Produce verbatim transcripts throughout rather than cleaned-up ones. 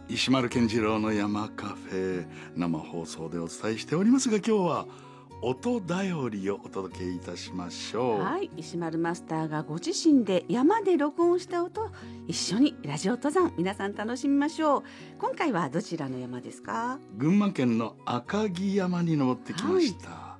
石丸健次郎の山カフェ、生放送でお伝えしておりますが、今日は音だよりをお届けいたしましょう。 はい、石丸マスターがご自身で山で録音した音、一緒にラジオ登山、皆さん楽しみましょう。今回はどちらの山ですか？ 群馬県の赤城山に登ってきました、はい、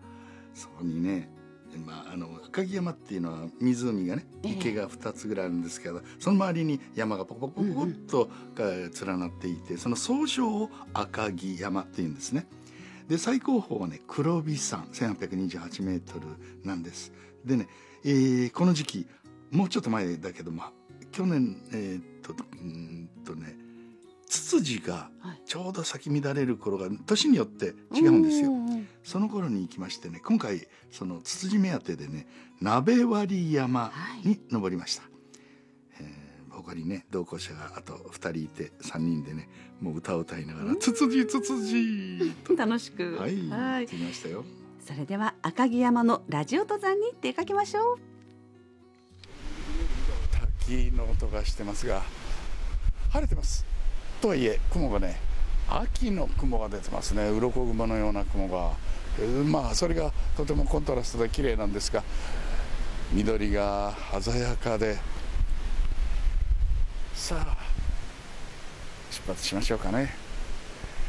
そこにね、まあ、あの赤城山っていうのは湖がね、池がふたつぐらいあるんですけど、えー、その周りに山がポコポコポコっと連なっていて、その総称を赤城山っていうんですね。で最高峰はね、黒檜山せんはっぴゃくにじゅうはちメートルなんです。でね、えー、この時期もうちょっと前だけど、まあ、去年えー、っとうんとねツツジがちょうど咲き乱れる頃が年によって違うんですよ。その頃に行きましてね、今回そのツツジ目当てでね、鍋割山に登りました、はい。えー、他にね同行者があとふたりいてさんにんでね、もう歌を歌いながらツツジツツジと楽しくはい、はい、行ってきましたよ。 それでは赤城山のラジオ登山に出かけましょう。 滝の音がしてますが、晴れてます。とはいえ雲がね、秋の雲が出てますね。鱗雲のような雲が、えー、まあそれがとてもコントラストで綺麗なんですが、緑が鮮やかで、さあ出発しましょうかね。